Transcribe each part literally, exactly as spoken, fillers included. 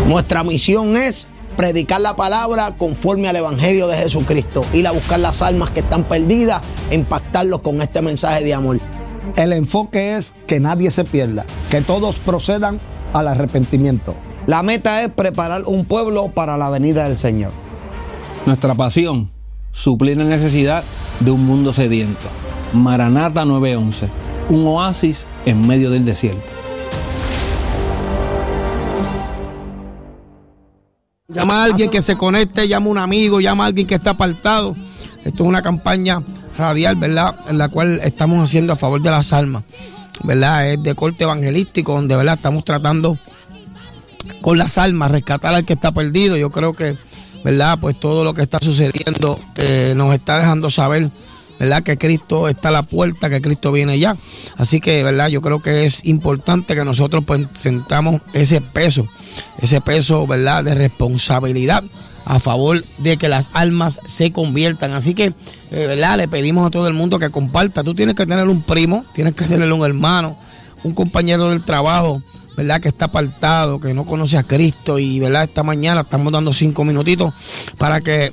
Nuestra misión es predicar la palabra conforme al Evangelio de Jesucristo, ir a buscar las almas que están perdidas e impactarlos con este mensaje de amor. El enfoque es que nadie se pierda, que todos procedan al arrepentimiento. La meta es preparar un pueblo para la venida del Señor. Nuestra pasión, suplir la necesidad de un mundo sediento. Maranata nueve once, un oasis en medio del desierto. Llama a alguien que se conecte, llama a un amigo, llama a alguien que está apartado. Esto es una campaña radial, ¿verdad?, en la cual estamos haciendo a favor de las almas, ¿verdad? Es de corte evangelístico, donde, ¿verdad?, estamos tratando con las almas, rescatar al que está perdido. Yo creo que, ¿verdad?, pues todo lo que está sucediendo eh, nos está dejando saber, ¿verdad?, que Cristo está a la puerta, que Cristo viene ya. Así que, ¿verdad?, yo creo que es importante que nosotros pues sentamos ese peso, ese peso, ¿verdad?, de responsabilidad a favor de que las almas se conviertan. Así que, eh, ¿verdad?, le pedimos a todo el mundo que comparta. Tú tienes que tener un primo, tienes que tener un hermano, un compañero del trabajo, ¿verdad?, que está apartado, que no conoce a Cristo. Y, ¿verdad?, esta mañana estamos dando cinco minutitos para que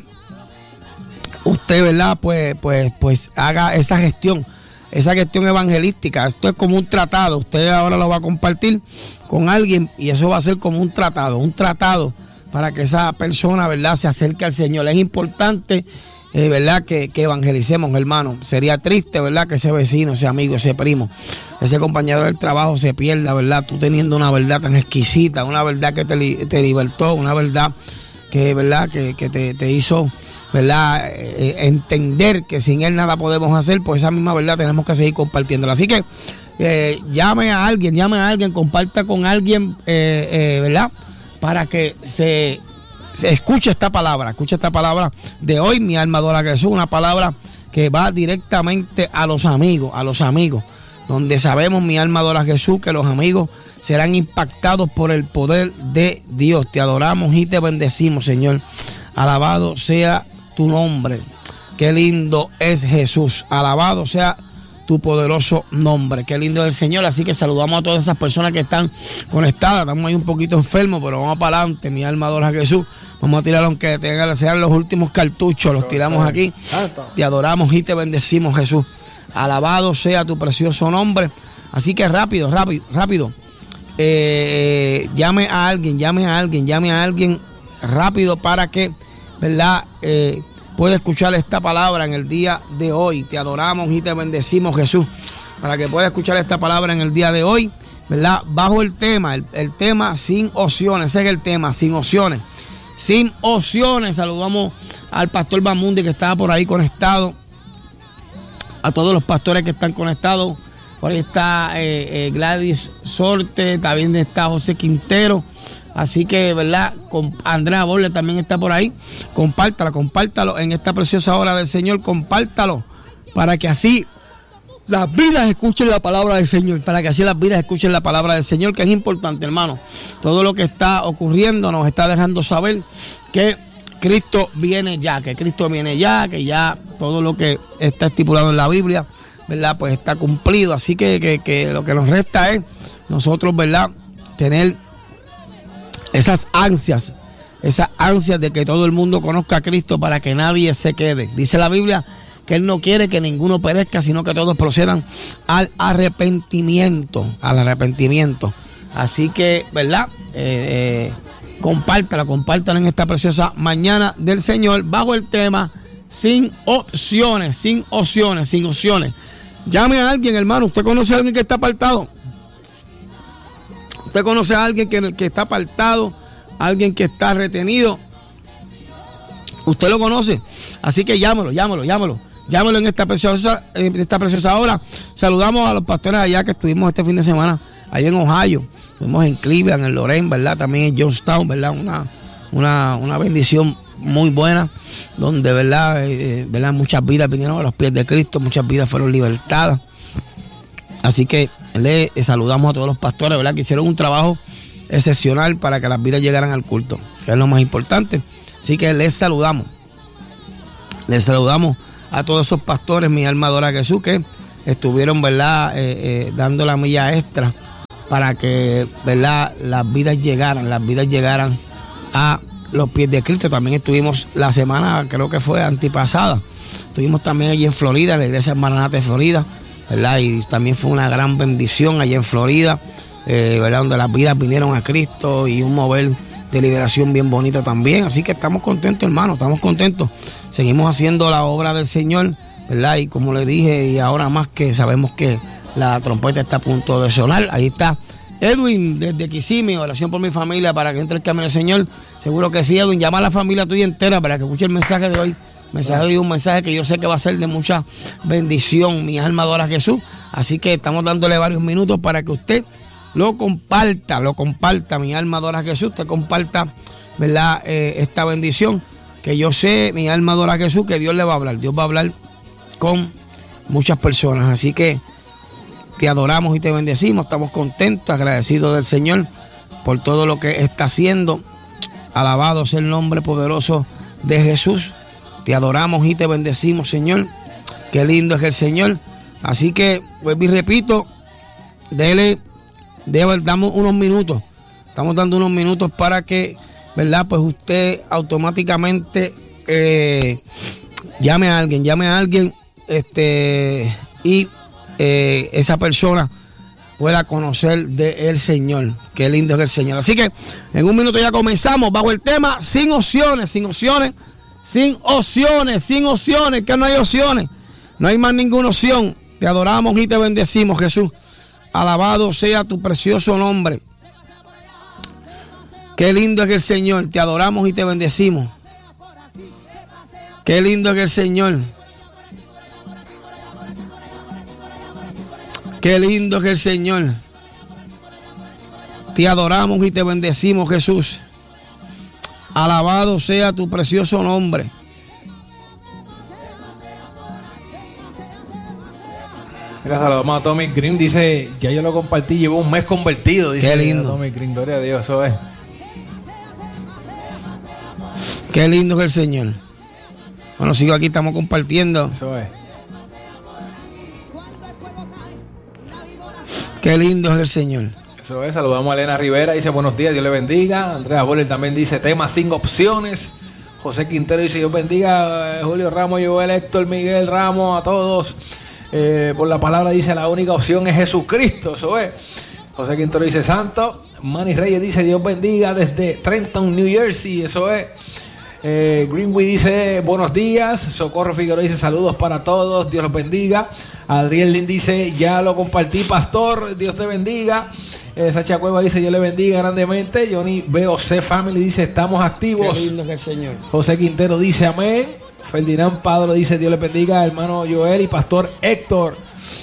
usted, ¿verdad?, pues, pues, pues haga esa gestión, esa gestión evangelística. Esto es como un tratado. Usted ahora lo va a compartir con alguien y eso va a ser como un tratado, un tratado para que esa persona, ¿verdad?, se acerque al Señor. Es importante, eh, ¿verdad?, que, que evangelicemos, hermano. Sería triste, ¿verdad?, que ese vecino, ese amigo, ese primo, ese compañero del trabajo se pierda, ¿verdad?, tú teniendo una verdad tan exquisita, una verdad que te, te libertó, una verdad que, ¿verdad?, que, que te, te hizo, ¿verdad?, eh, entender que sin Él nada podemos hacer. Pues esa misma verdad tenemos que seguir compartiéndola. Así que eh, llame a alguien, llame a alguien, comparta con alguien, eh, eh, ¿verdad?, para que se, se escuche esta palabra, escuche esta palabra de hoy, mi alma adora a Jesús, una palabra que va directamente a los amigos, a los amigos, donde sabemos, mi alma adora a Jesús, que los amigos serán impactados por el poder de Dios. Te adoramos y te bendecimos, Señor. Alabado sea tu nombre. Qué lindo es Jesús. Alabado sea tu poderoso nombre. Qué lindo es el Señor. Así que saludamos a todas esas personas que están conectadas. Estamos ahí un poquito enfermos, pero vamos para adelante. Mi alma adora a Jesús. Vamos a tirar aunque tengan que ser los últimos cartuchos. Los tiramos aquí. Te adoramos y te bendecimos, Jesús. Alabado sea tu precioso nombre. Así que rápido, rápido, rápido. Eh, llame a alguien, llame a alguien, llame a alguien rápido para que, ¿verdad?, eh, pueda escuchar esta palabra en el día de hoy. Te adoramos y te bendecimos, Jesús, para que pueda escuchar esta palabra en el día de hoy, ¿verdad?, bajo el tema, el, el tema sin opciones. Ese es el tema, sin opciones, sin opciones. Saludamos al pastor Bamundi, que estaba por ahí conectado, a todos los pastores que están conectados. Por ahí está eh, eh, Gladys Sorte, también está José Quintero. Así que, ¿verdad?, con Andrea Borle también está por ahí. Compártalo, compártalo en esta preciosa hora del Señor. Compártalo para que así las vidas escuchen la palabra del Señor. Para que así las vidas escuchen la palabra del Señor, que es importante, hermano. Todo lo que está ocurriendo nos está dejando saber que Cristo viene ya, que Cristo viene ya, que ya todo lo que está estipulado en la Biblia, ¿verdad?, pues está cumplido. Así que, que, que lo que nos resta es nosotros, ¿verdad?, tener esas ansias, esas ansias de que todo el mundo conozca a Cristo para que nadie se quede. Dice la Biblia que Él no quiere que ninguno perezca, sino que todos procedan al arrepentimiento, al arrepentimiento. Así que, ¿verdad?, eh, eh, compártala, compártala en esta preciosa mañana del Señor, bajo el tema sin opciones, sin opciones, sin opciones. Llame a alguien, hermano. ¿Usted conoce a alguien que está apartado? ¿Usted conoce a alguien que, que está apartado? ¿Alguien que está retenido? ¿Usted lo conoce? Así que llámalo, llámalo, llámalo. Llámalo en esta preciosa, en esta preciosa hora. Saludamos a los pastores allá que estuvimos este fin de semana, allá en Ohio. Estuvimos en Cleveland, en Lorain, ¿verdad? También en Johnstown, ¿verdad? Una, una, una bendición muy buena, donde, ¿verdad? Eh, ¿verdad? Muchas vidas vinieron a los pies de Cristo, muchas vidas fueron libertadas. Así que le saludamos a todos los pastores, ¿verdad?, que hicieron un trabajo excepcional para que las vidas llegaran al culto, que es lo más importante. Así que les saludamos. Les saludamos a todos esos pastores, mi alma adora a Jesús, que estuvieron, ¿verdad?, eh, eh, dando la milla extra para que, ¿verdad?, las vidas llegaran, las vidas llegaran a los pies de Cristo. También estuvimos la semana, creo que fue antipasada, estuvimos también allí en Florida, en la iglesia Maranata de Florida, ¿verdad? Y también fue una gran bendición allí en Florida, eh, ¿verdad?, donde las vidas vinieron a Cristo y un mover de liberación bien bonito también. Así que estamos contentos, hermano, estamos contentos. Seguimos haciendo la obra del Señor, ¿verdad? Y como le dije, y ahora más que sabemos que la trompeta está a punto de sonar. Ahí está Edwin desde Kissimmee, oración por mi familia para que entre el camino del Señor. Seguro que sí, Edwin, llama a la familia tuya entera para que escuche el mensaje de hoy. Mensaje de hoy, un mensaje que yo sé que va a ser de mucha bendición. Mi alma adora a Jesús. Así que estamos dándole varios minutos para que usted lo comparta, lo comparta. Mi alma adora a Jesús. Usted comparta, ¿verdad?, eh, esta bendición que yo sé, mi alma adora a Jesús, que Dios le va a hablar. Dios va a hablar con muchas personas. Así que te adoramos y te bendecimos. Estamos contentos, agradecidos del Señor por todo lo que está haciendo. Alabado sea el nombre poderoso de Jesús. Te adoramos y te bendecimos, Señor. Qué lindo es el Señor. Así que, pues, y repito, dele, dele, damos unos minutos. Estamos dando unos minutos para que, ¿verdad?, pues usted automáticamente eh, llame a alguien, llame a alguien, este, y Eh, esa persona pueda conocer del Señor. Qué lindo es el Señor. Así que en un minuto ya comenzamos bajo el tema sin opciones, sin opciones, sin opciones, sin opciones, que no hay opciones, no hay más ninguna opción. Te adoramos y te bendecimos, Jesús. Alabado sea tu precioso nombre. Qué lindo es el Señor. Te adoramos y te bendecimos. Qué lindo es el Señor. Qué lindo es el Señor. Te adoramos y te bendecimos, Jesús. Alabado sea tu precioso nombre. Mira, saludamos a Tommy Green. Dice, ya yo lo compartí, llevo un mes convertido. Dice, qué lindo. Tommy Green, gloria a Dios, eso es. Qué lindo es el Señor. Bueno, sigo aquí, estamos compartiendo. Eso es. Qué lindo es el Señor. Eso es, saludamos a Elena Rivera, dice buenos días, Dios le bendiga. Andrea Boller también dice tema sin opciones. José Quintero dice Dios bendiga. Julio Ramos, Joel, Héctor, Miguel Ramos, a todos. Eh, por la palabra dice la única opción es Jesucristo, eso es. José Quintero dice santo. Manny Reyes dice Dios bendiga desde Trenton, New Jersey, eso es. Eh, Greenway dice buenos días. Socorro Figueroa dice saludos para todos, Dios los bendiga. Adriel Lin dice ya lo compartí, pastor, Dios te bendiga. eh, Sacha Cueva dice Dios le bendiga grandemente. Johnny B O C Family dice estamos activos. Qué lindo es el Señor. José Quintero dice amén. Ferdinand Padro dice Dios le bendiga, hermano Joel y pastor Héctor.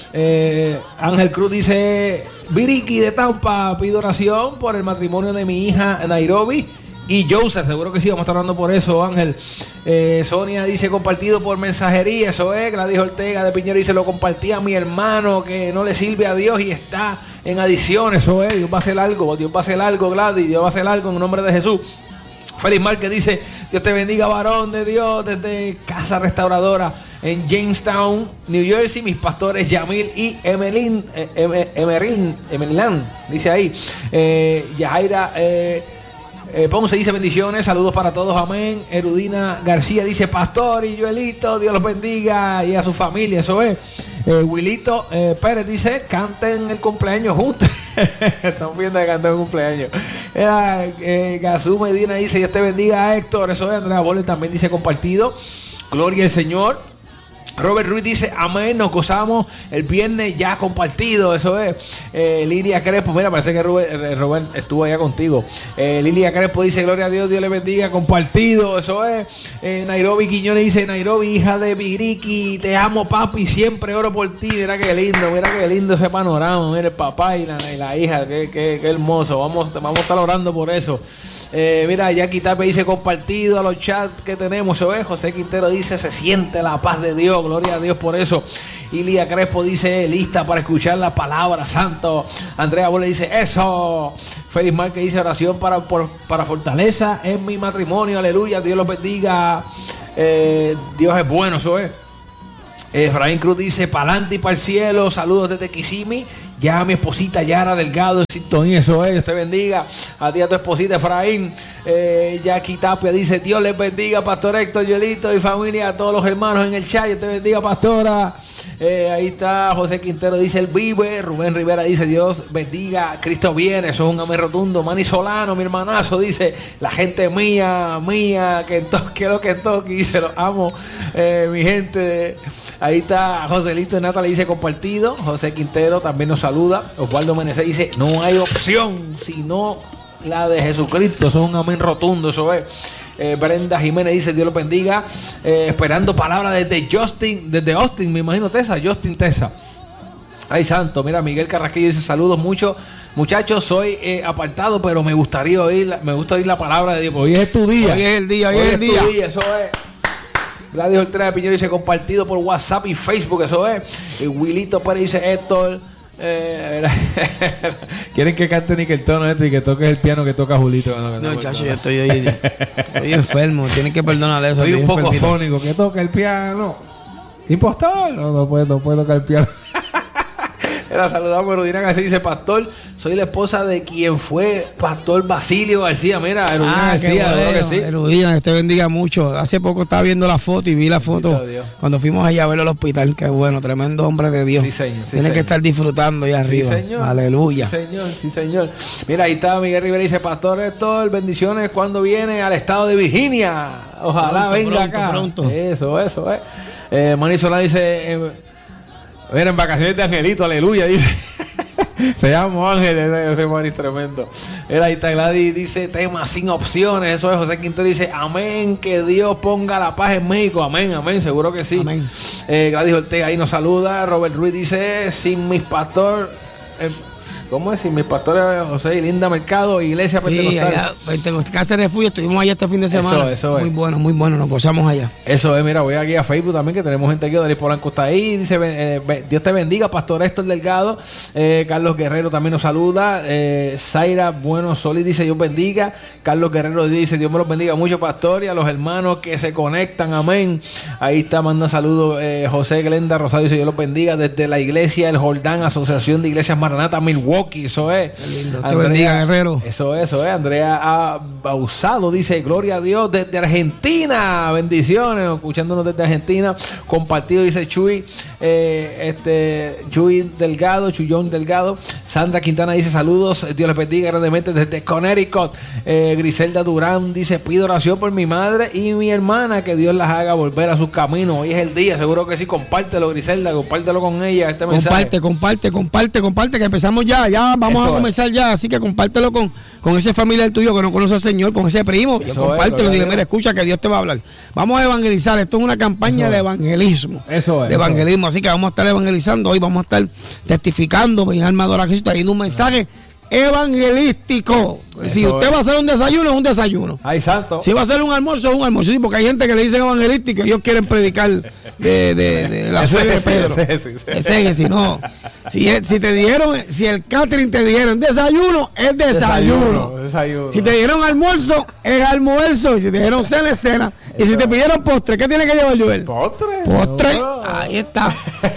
eh, Ángel Cruz dice Viriki de Tampa, pido oración por el matrimonio de mi hija Nairobi y Joseph, seguro que sí, vamos a estar hablando por eso, Ángel. eh, Sonia dice compartido por mensajería, eso es. Gladys Ortega de Piñero dice lo compartí a mi hermano que no le sirve a Dios y está en adicción, eso es. Dios va a hacer algo, Dios va a hacer algo, Gladys, Dios va a hacer algo en el nombre de Jesús. Félix Márquez dice Dios te bendiga, varón de Dios, desde Casa Restauradora en Jamestown, New Jersey. Mis pastores Yamil y Emelín, eh, Emerín, Emelán, dice ahí. eh, Yajaira eh, Eh, Ponce dice bendiciones, saludos para todos, amén. Erudina García dice pastor y Joelito, Dios los bendiga y a su familia, eso es. eh, Wilito eh, Pérez dice canten el cumpleaños juntos. Están viendo que canten el cumpleaños. eh, eh, Gazú Medina dice Dios te bendiga, a Héctor, eso es. Andrea Boller también dice compartido, gloria al Señor. Robert Ruiz dice amén, nos gozamos el viernes ya compartido, eso es. eh, Lilia Crespo, mira, parece que Robert, eh, Robert estuvo allá contigo. eh, Lilia Crespo dice gloria a Dios, Dios le bendiga, compartido, eso es. eh, Nairobi Quiñones dice Nairobi, hija de Viriki, te amo papi, siempre oro por ti. Mira qué lindo, mira qué lindo ese panorama, mira el papá y la, y la hija, qué, qué, qué hermoso, vamos, vamos a estar orando por eso. eh, mira, Jackie Tape dice compartido a los chats que tenemos, eso es. José Quintero dice se siente la paz de Dios, gloria a Dios por eso. Ilia Crespo dice lista para escuchar la palabra, santo. Andrea Bolle dice eso. Félix Márquez dice oración para, por, para fortaleza en mi matrimonio, aleluya, Dios los bendiga. eh, Dios es bueno, eso es. Efraín Cruz dice pa'lante y para el cielo, saludos desde Kissimmee. Ya a mi esposita Yara Delgado en sintonía, eso es, Dios te bendiga. A ti, a tu esposita Efraín. Eh, Jackie Tapia dice, Dios les bendiga, Pastor Héctor, Yolito y familia, a todos los hermanos en el chat. Dios te bendiga, pastora. Eh, ahí está José Quintero, dice, él vive. Rubén Rivera dice, Dios bendiga, Cristo viene. Eso es un amén rotundo. Manny Solano, mi hermanazo, dice, la gente mía, mía, que toque lo que toque. Dice, los amo, eh, mi gente. Ahí está Joselito Nata, le dice, compartido. José Quintero también nos saluda. Osvaldo Menezes dice, no hay opción sino la de Jesucristo. Eso es un amén rotundo, eso es. Eh, Brenda Jiménez dice, Dios los bendiga. Eh, esperando palabras desde Justin, desde Austin, me imagino, Tesa, Justin Tesa. Ay, santo. Mira, Miguel Carrasquillo dice, saludos mucho. Muchachos, soy eh, apartado, pero me gustaría oír, me gusta oír la palabra de Dios. Hoy es tu día. Hoy es el día, hoy, hoy es el día. día. Eso es. Gladys Ortega de Piñero dice, compartido por WhatsApp y Facebook, eso es. Y Wilito Pérez dice, Héctor. Eh, quieren que cante Nickelton este y que toque el piano que toca Julito. No, no, no chacho, yo estoy hoy, estoy enfermo. Tienen que perdonar eso. Estoy un poco enfermito. fónico. Que toque el piano. Impostor. No, no puede, no puede tocar el piano. Era saludamos a Rodina García, dice, pastor, soy la esposa de quien fue Pastor Basilio García. Mira, Erudina ah, García, bueno, que sí. Erudina, que te bendiga mucho. Hace poco estaba viendo la foto y vi la foto cuando fuimos allá a verlo al hospital. Qué bueno, tremendo hombre de Dios. Sí, señor. Sí, Tiene señor. que estar disfrutando ahí arriba. Sí, señor. Aleluya. Sí, señor, sí, señor. Mira, ahí está Miguel Rivera, dice, Pastor Héctor, bendiciones cuando viene al estado de Virginia. Ojalá pronto, venga pronto, acá. Pronto. Eso, eso, eh. eh Manny Solá dice, eh, mira, en vacaciones de Angelito, aleluya, dice. Se llama Ángel, ese man es tremendo. Era ahí está Gladys, dice, tema sin opciones. Eso es. José Quintero dice, amén, que Dios ponga la paz en México. Amén, amén, seguro que sí. Amén. Eh, Gladys Ortega ahí nos saluda. Robert Ruiz dice, sin mis pastores, eh, ¿cómo es? Sin mis pastores José y Linda Mercado, Iglesia Sí, Pentecostal. allá, Pentecostal, Casa de Refugio, estuvimos allá este fin de semana. Eso, eso es. Muy bueno, muy bueno, nos gozamos allá. Eso es, mira, voy aquí a Facebook también, que tenemos gente aquí. Darío Polanco está ahí, dice, eh, Dios te bendiga, Pastor Héctor Delgado. eh, Carlos Guerrero también nos saluda. eh, Zaira Bueno Solís dice, Dios bendiga. Carlos Guerrero dice, Dios me los bendiga mucho, pastor, y a los hermanos que se conectan, amén. Ahí está, manda saludos eh, José Glenda Rosario, dice, Dios los bendiga, desde la iglesia El Jordán, Asociación de Iglesias Maranata, Milwaukee. Eso es. Qué lindo. Te bendiga, guerrero. Eso, eso es. Andrea Bausado dice, gloria a Dios desde Argentina. Bendiciones, escuchándonos desde Argentina. Compartido, dice Chuy, eh, este, Chuy Delgado, Chuyón Delgado. Sandra Quintana dice, saludos, Dios les bendiga grandemente desde Connecticut. Eh, Griselda Durán dice, pido oración por mi madre y mi hermana, que Dios las haga volver a sus caminos. Hoy es el día, seguro que sí. Compártelo, Griselda, compártelo con ella, este mensaje. Comparte, comparte, comparte, comparte, que empezamos ya, ya vamos Eso a comenzar es. ya, así que compártelo con, con ese familiar tuyo que no conoce al Señor, con ese primo, Eso compártelo, es, dile, es. mira, escucha que Dios te va a hablar. Vamos a evangelizar, esto es una campaña Eso de es. evangelismo. Eso es, De eso evangelismo, así que vamos a estar evangelizando, hoy vamos a estar testificando, mi alma adora a Jesús, trayendo un mensaje evangelístico. Si Eso usted es. va a hacer un desayuno, es un desayuno. Ay, santo. Si va a hacer un almuerzo, es un almuerzo. Sí, porque hay gente que le dicen evangelístico y ellos quieren predicar de, de, de la Ese fe de es, Pedro. ese es, ese es. Ese es, si no. Si, si te dieron, si el catering te dieron desayuno, es desayuno. Desayuno. Si te dieron almuerzo, es almuerzo. Y si te dieron cena, es cena. Y si te pidieron postre, ¿qué tiene que llevar Joel? Postre. Postre. No. Ahí está.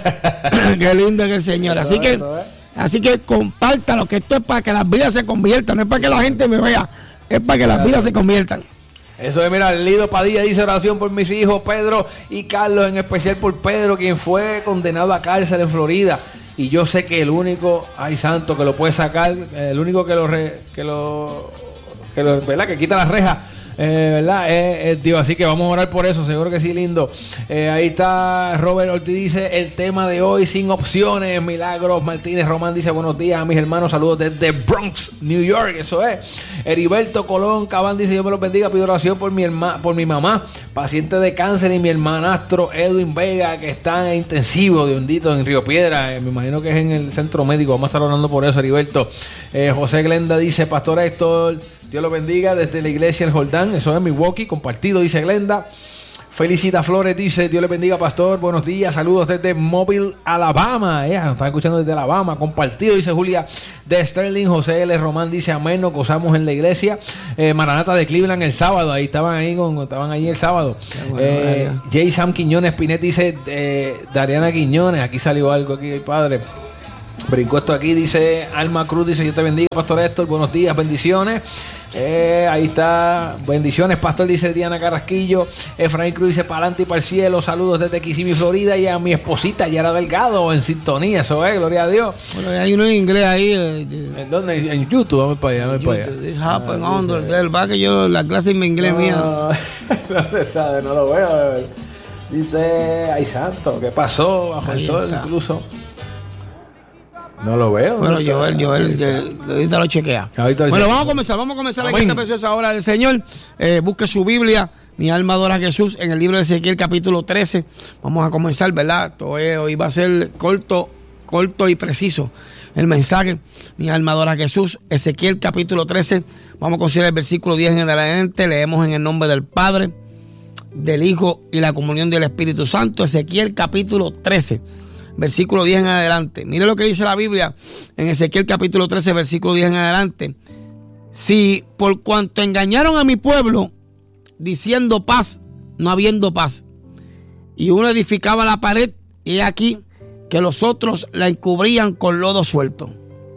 Qué lindo que el Señor. Así que, así que compártalo, que esto es para que las vidas se conviertan. No es para que la gente me vea, es para que las vidas se conviertan. Eso es, mira, Lido Padilla dice, oración por mis hijos Pedro y Carlos, en especial por Pedro, quien fue condenado a cárcel en Florida. Y yo sé que el único, ay santo, que lo puede sacar, el único que lo, re, que lo, que lo, ¿verdad? Que quita la reja, eh, ¿verdad? Es, es Dios. Así que vamos a orar por eso, seguro que sí, lindo. Eh, ahí está Robert Ortiz, dice, el tema de hoy, sin opciones. Milagros Martínez Román dice, buenos días a mis hermanos, saludos desde Bronx, New York. Eso es. Heriberto Colón Cabán dice, Dios me los bendiga, pido oración por mi herma, por mi mamá, paciente de cáncer, y mi hermanastro Edwin Vega, que está en intensivo de hundito en Río Piedra. Eh, me imagino que es en el centro médico. Vamos a estar orando por eso, Heriberto. Eh, José Glenda dice, Pastor Héctor, Dios lo bendiga desde la iglesia El Jordán. Eso es Milwaukee, compartido, dice Glenda. Felicita Flores dice, Dios le bendiga, pastor, buenos días, saludos desde Mobile, Alabama. Eh, nos están escuchando desde Alabama, compartido, dice Julia de Sterling. José L. Román dice, amén, nos gozamos en la iglesia. eh, Maranata de Cleveland el sábado, ahí estaban ahí con, estaban ahí el sábado. Bueno, eh, J. Sam Quiñones Pinet dice, eh, Dariana Quiñones, aquí salió algo aquí el padre. Brincó esto aquí, dice Alma Cruz, dice: yo te bendiga, Pastor Héctor, buenos días, bendiciones. Eh, ahí está, bendiciones, Pastor, dice Diana Carrasquillo. Efraín Cruz dice: para adelante y para el cielo, saludos desde Kissimmee, Florida. Y a mi esposita Yara Delgado en sintonía, eso es, gloria a Dios. Bueno, hay uno en inglés ahí. Eh, ¿En dónde? En YouTube, vamos para allá, vamos para allá. El va que yo, la clase en inglés no, mía. ¿Dónde está? No lo veo. Dice: ay, santo, ¿qué pasó bajo el sol incluso? No lo veo. Bueno, Joel, Joel, Joel, ahorita lo chequea. Ahorita bueno, vamos a comenzar, vamos a comenzar en esta preciosa hora del Señor. Eh, busque su Biblia, mi alma adora a Jesús, en el libro de Ezequiel capítulo trece. Vamos a comenzar, ¿verdad? Esto es, hoy va a ser corto, corto y preciso el mensaje. Mi alma adora a Jesús, Ezequiel capítulo trece. Vamos a considerar el versículo diez en adelante. Leemos en el nombre del Padre, del Hijo y la comunión del Espíritu Santo. Ezequiel capítulo trece. Versículo diez en adelante. Mire lo que dice la Biblia en Ezequiel capítulo trece, versículo diez en adelante. Si por cuanto engañaron a mi pueblo, diciendo paz, no habiendo paz, y uno edificaba la pared, y aquí que los otros la encubrían con lodo suelto.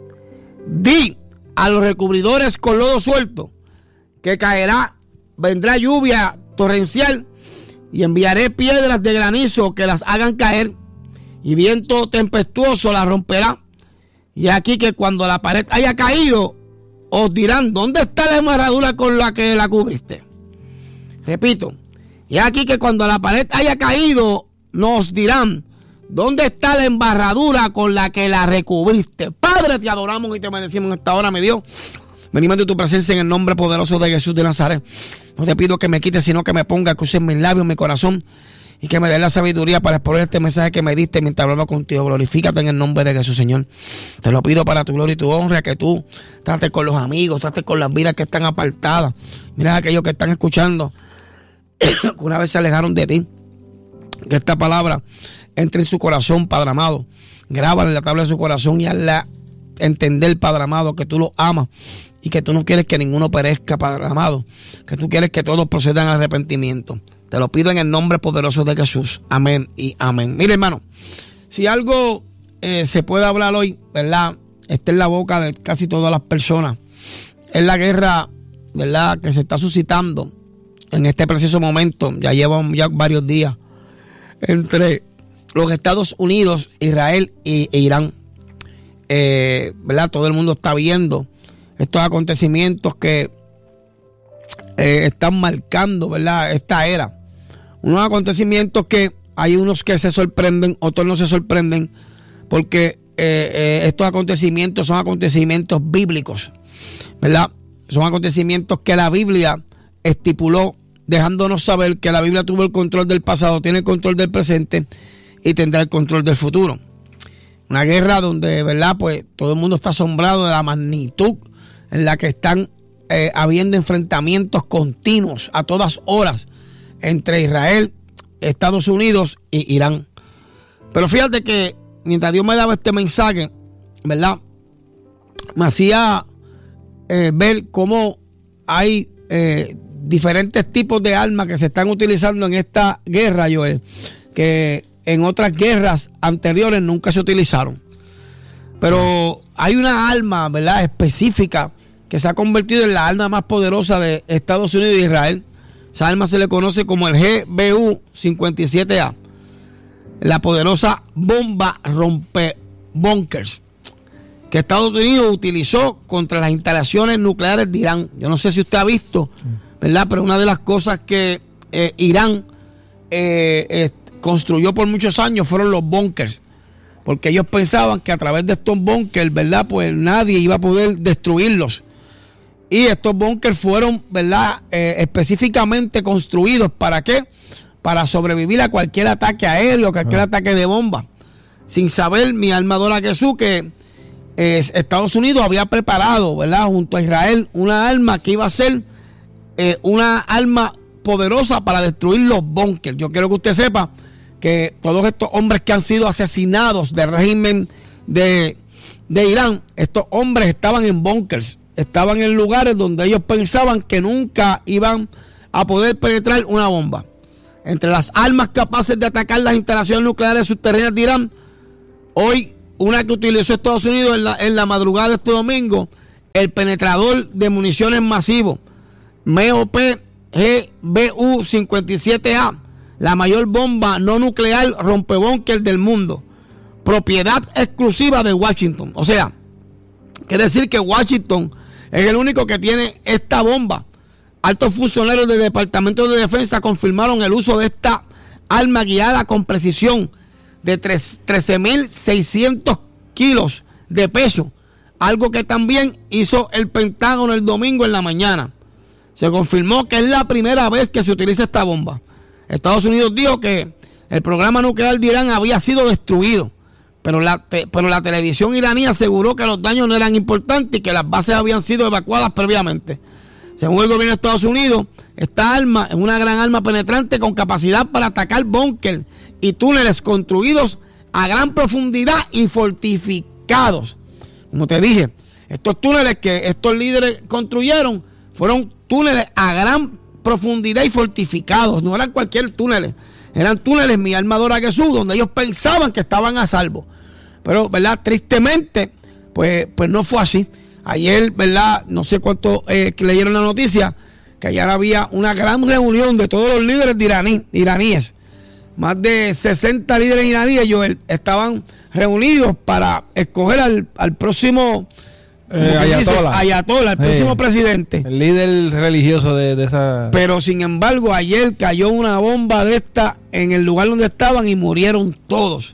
Di a los recubridores con lodo suelto que caerá, vendrá lluvia torrencial, y enviaré piedras de granizo que las hagan caer, y viento tempestuoso la romperá. Y aquí que cuando la pared haya caído, os dirán: ¿dónde está la embarradura con la que la cubriste? Repito, y aquí que cuando la pared haya caído, nos dirán: ¿dónde está la embarradura con la que la recubriste? Padre, te adoramos y te bendecimos en esta hora, mi Dios. Venimos de tu presencia en el nombre poderoso de Jesús de Nazaret. No te pido que me quites, sino que me ponga, que uses mis labios, mi corazón, y que me dé la sabiduría para exponer este mensaje que me diste mientras hablaba contigo. Glorifícate en el nombre de Jesús, Señor. Te lo pido para tu gloria y tu honra, que tú trates con los amigos, trates con las vidas que están apartadas. Mira a aquellos que están escuchando, que una vez se alejaron de ti. Que esta palabra entre en su corazón, Padre amado. Grábala en la tabla de su corazón y hazla entender, Padre amado, que tú los amas y que tú no quieres que ninguno perezca, Padre amado. Que tú quieres que todos procedan al arrepentimiento. Te lo pido en el nombre poderoso de Jesús. Amén y amén. Mire, hermano, si algo eh, se puede hablar hoy, ¿verdad? Está en la boca de casi todas las personas. Es la guerra, ¿verdad?, que se está suscitando en este preciso momento. Ya llevan ya varios días entre los Estados Unidos, Israel e Irán. Eh, ¿verdad? Todo el mundo está viendo estos acontecimientos que eh, están marcando, ¿verdad?, esta era. Unos acontecimientos que hay unos que se sorprenden, otros no se sorprenden, porque eh, eh, estos acontecimientos son acontecimientos bíblicos, ¿verdad? Son acontecimientos que la Biblia estipuló, dejándonos saber que la Biblia tuvo el control del pasado, tiene el control del presente y tendrá el control del futuro. Una guerra donde, ¿verdad?, pues todo el mundo está asombrado de la magnitud en la que están eh, habiendo enfrentamientos continuos a todas horas entre Israel, Estados Unidos y Irán. Pero fíjate que mientras Dios me daba este mensaje, ¿verdad?, me hacía eh, ver cómo hay eh, diferentes tipos de armas que se están utilizando en esta guerra, Joel, que en otras guerras anteriores nunca se utilizaron. Pero hay una arma, ¿verdad?, específica que se ha convertido en la arma más poderosa de Estados Unidos y Israel. Esa arma se le conoce como el G B U cincuenta y siete A, la poderosa bomba rompebunkers, que Estados Unidos utilizó contra las instalaciones nucleares de Irán. Yo no sé si usted ha visto, ¿verdad?, pero una de las cosas que eh, Irán eh, eh, construyó por muchos años fueron los bunkers, porque ellos pensaban que a través de estos bunkers, ¿verdad?, pues nadie iba a poder destruirlos. Y estos bunkers fueron, ¿verdad?, eh, específicamente construidos, ¿para qué? Para sobrevivir a cualquier ataque aéreo, cualquier ah. ataque de bomba. Sin saber, mi alma adora a Jesús, que eh, Estados Unidos había preparado, ¿verdad?, junto a Israel, una arma que iba a ser eh, una arma poderosa para destruir los bunkers. Yo quiero que usted sepa que todos estos hombres que han sido asesinados del régimen de, de Irán, estos hombres estaban en bunkers. Estaban en lugares donde ellos pensaban que nunca iban a poder penetrar una bomba. Entre las armas capaces de atacar las instalaciones nucleares subterráneas de Irán, hoy una que utilizó Estados Unidos en la, en la madrugada de este domingo, el penetrador de municiones masivo, M O P G B U cincuenta y siete A, la mayor bomba no nuclear rompebúnker del mundo, propiedad exclusiva de Washington. O sea, quiere decir que Washington es el único que tiene esta bomba. Altos funcionarios del Departamento de Defensa confirmaron el uso de esta arma guiada con precisión de trece mil seiscientos kilos de peso, algo que también hizo el Pentágono el domingo en la mañana. Se confirmó que es la primera vez que se utiliza esta bomba. Estados Unidos dijo que el programa nuclear de Irán había sido destruido, pero la, te, pero la televisión iraní aseguró que los daños no eran importantes y que las bases habían sido evacuadas previamente. Según el gobierno de Estados Unidos, esta arma es una gran arma penetrante con capacidad para atacar búnker y túneles construidos a gran profundidad y fortificados. Como te dije, estos túneles que estos líderes construyeron fueron túneles a gran profundidad y fortificados. No eran cualquier túneles, eran túneles mi alma adora Jesús, donde ellos pensaban que estaban a salvo. Pero, ¿verdad? Tristemente, pues, pues no fue así. Ayer, ¿verdad? No sé cuánto eh, leyeron la noticia, que ayer había una gran reunión de todos los líderes de iraní, iraníes. Más de sesenta líderes iraníes Joel, estaban reunidos para escoger al, al próximo eh, ayatollah, ayatollah, el próximo eh, presidente. El líder religioso de, de esa... Pero sin embargo, ayer cayó una bomba de esta en el lugar donde estaban y murieron todos.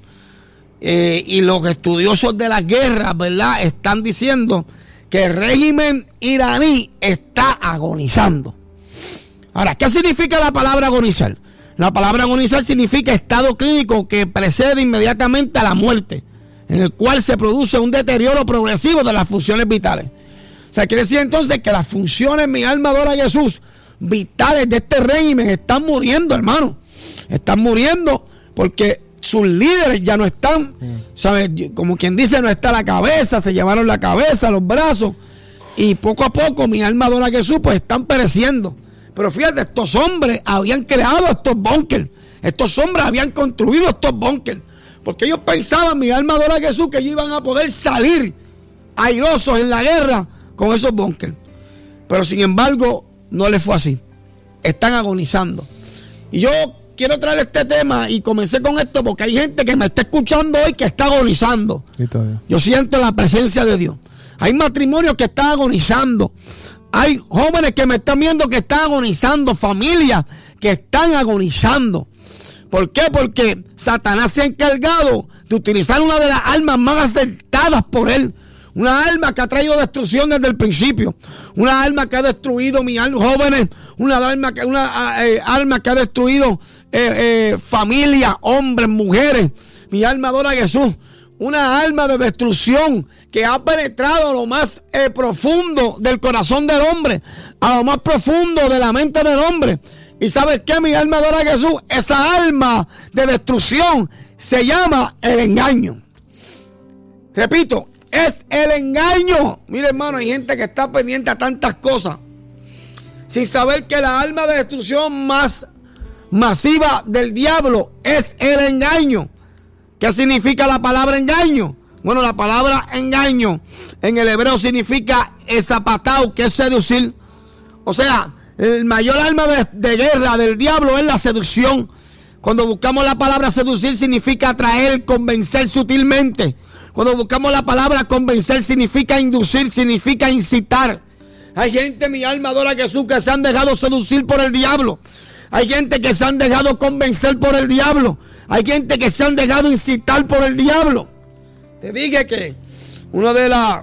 Eh, y los estudiosos de las guerras, ¿verdad?, están diciendo que el régimen iraní está agonizando. Ahora, ¿qué significa la palabra agonizar? La palabra agonizar significa estado clínico que precede inmediatamente a la muerte, en el cual se produce un deterioro progresivo de las funciones vitales. O sea, quiere decir entonces que las funciones, mi alma adora a Jesús, vitales de este régimen están muriendo, hermano. Están muriendo porque sus líderes ya no están, ¿sabes? Como quien dice, no está la cabeza, se llevaron la cabeza, los brazos, y poco a poco, mi alma adora a Jesús, pues están pereciendo. Pero fíjate, estos hombres habían creado estos búnkers. Estos hombres habían construido estos búnkers. Porque ellos pensaban, mi alma adora a Jesús, que ellos iban a poder salir airosos en la guerra con esos búnkers. Pero sin embargo, no les fue así. Están agonizando. Y yo quiero traer este tema y comencé con esto porque hay gente que me está escuchando hoy que está agonizando. Yo siento la presencia de Dios. Hay matrimonios que están agonizando. Hay jóvenes que me están viendo que están agonizando, familias que están agonizando. ¿Por qué? Porque Satanás se ha encargado de utilizar una de las armas más acertadas por él. Una arma que ha traído destrucción desde el principio. Una arma que ha destruido mis jóvenes. Una arma que, una, eh, arma que ha destruido eh, eh, familias, hombres, mujeres. Mi alma adora a Jesús. Una arma de destrucción que ha penetrado a lo más eh, profundo del corazón del hombre, a lo más profundo de la mente del hombre. ¿Y sabes qué, mi alma adora a Jesús? Esa arma de destrucción se llama el engaño. Repito, es el engaño. Mire, hermano, hay gente que está pendiente a tantas cosas sin saber que la arma de destrucción más masiva del diablo es el engaño. ¿Qué significa la palabra engaño? Bueno, la palabra engaño en el hebreo significa zapatao, que es seducir. O sea, el mayor arma de, de guerra del diablo es la seducción. Cuando buscamos la palabra seducir significa atraer, convencer sutilmente. Cuando buscamos la palabra convencer significa inducir, significa incitar. Hay gente, mi alma adora a Jesús, que se han dejado seducir por el diablo. Hay gente que se han dejado convencer por el diablo. Hay gente que se han dejado incitar por el diablo. Te dije que uno de los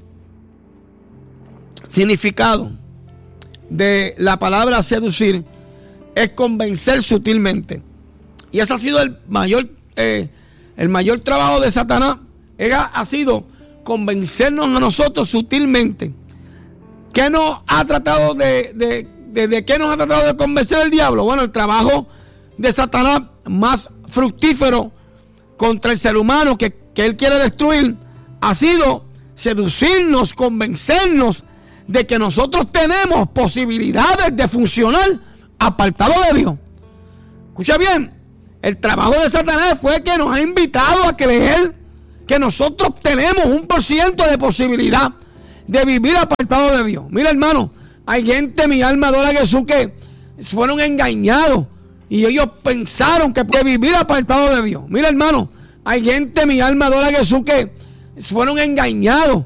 significados de la palabra seducir es convencer sutilmente. Y ese ha sido el mayor, eh, el mayor trabajo de Satanás. Él ha, ha sido convencernos a nosotros sutilmente. ¿Qué nos ha tratado de, de, de, de qué nos ha tratado de convencer el diablo? Bueno, el trabajo de Satanás más fructífero contra el ser humano que, que él quiere destruir ha sido seducirnos, convencernos de que nosotros tenemos posibilidades de funcionar apartado de Dios. Escucha bien, el trabajo de Satanás fue que nos ha invitado a creer que nosotros tenemos un por ciento de posibilidad de vivir apartado de Dios. Mira, hermano, hay gente, mi alma adora a Jesús, que fueron engañados y ellos pensaron que puede vivir apartado de Dios. Mira, hermano, hay gente, mi alma adora a Jesús, que fueron engañados